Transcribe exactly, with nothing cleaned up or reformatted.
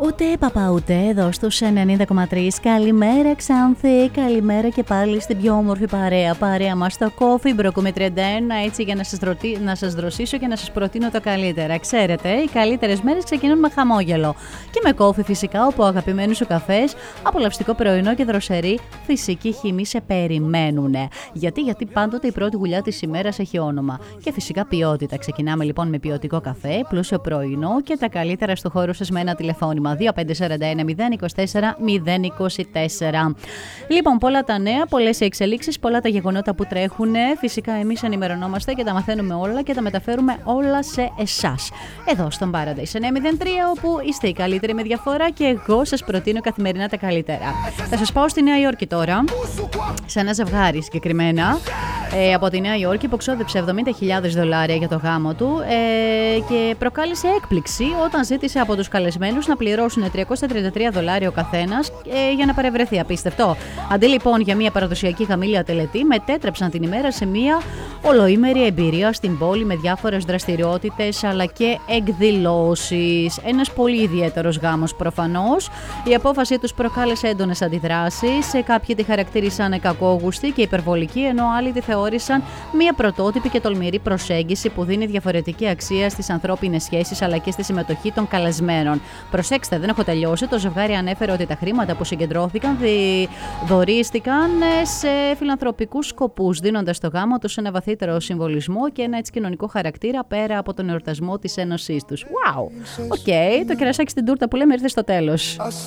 Ούτε παπα ούτε εδώ στους ενενήντα κόμμα τρία. Καλημέρα Ξάνθη, καλημέρα και πάλι στην πιο όμορφη παρέα. Παρέα μας στο Coffee Brew με τριάντα ένα, έτσι για να σας, ρωτή, να σας δροσίσω και να σας προτείνω το καλύτερα. Ξέρετε, οι καλύτερες μέρες ξεκινούν με χαμόγελο. Και με κόφι φυσικά, όπου ο αγαπημένος σου καφές, απολαυστικό πρωινό και δροσερή φυσική χυμή σε περιμένουν. Γιατί, γιατί πάντοτε η πρώτη γουλιά της ημέρας έχει όνομα. Και φυσικά ποιότητα. Ξεκινάμε λοιπόν με ποιοτικό καφέ, πλούσιο πρωινό και τα καλύτερα στο χώρο σας με ένα τηλεφώνημα. δύο πέντε τέσσερα ένα μηδέν είκοσι τέσσερα μηδέν είκοσι τέσσερα. Λοιπόν, πολλά τα νέα, πολλές οι εξελίξεις, πολλά τα γεγονότα που τρέχουν. Φυσικά, εμείς ενημερωνόμαστε και τα μαθαίνουμε όλα και τα μεταφέρουμε όλα σε εσάς. Εδώ στον Paradise εννιακόσια τρία, όπου είστε οι καλύτεροι με διαφορά και εγώ σας προτείνω καθημερινά τα καλύτερα. Θα σας πάω στη Νέα Υόρκη τώρα, σε ένα ζευγάρι συγκεκριμένα. Ε, από τη Νέα Υόρκη που ξόδεψε εβδομήντα χιλιάδες δολάρια για το γάμο του ε, και προκάλεσε έκπληξη όταν ζήτησε από τους καλεσμένους να πληρώσουν τριακόσια τριάντα τρία δολάρια ο καθένας ε, για να παρευρεθεί. Απίστευτο. Αντί λοιπόν για μια παραδοσιακή γαμήλια τελετή, μετέτρεψαν την ημέρα σε μια ολοήμερη εμπειρία στην πόλη με διάφορες δραστηριότητες αλλά και εκδηλώσεις. Ένας πολύ ιδιαίτερος γάμος προφανώς. Η απόφαση τους προκάλεσε έντονες αντιδράσεις. Κάποιοι τη χαρακτήρισαν κακόγουστη και υπερβολική, ενώ άλλοι τη θεώρησαν μια πρωτότυπη και τολμηρή προσέγγιση που δίνει διαφορετική αξία στις ανθρώπινες σχέσεις αλλά και στη συμμετοχή των καλεσμένων. Προσέξτε, δεν έχω τελειώσει. Το ζευγάρι ανέφερε ότι τα χρήματα που συγκεντρώθηκαν δι... δωρίστηκαν σε φιλανθρωπικούς σκοπούς, δίνοντας το γάμο τους ένα βαθύτερο συμβολισμό και ένα έτσι κοινωνικό χαρακτήρα πέρα από τον εορτασμό της ένωσής τους. Wow! Οκ, okay, το κερασάκι στην τούρτα που λέμε ήρθε στο τέλος.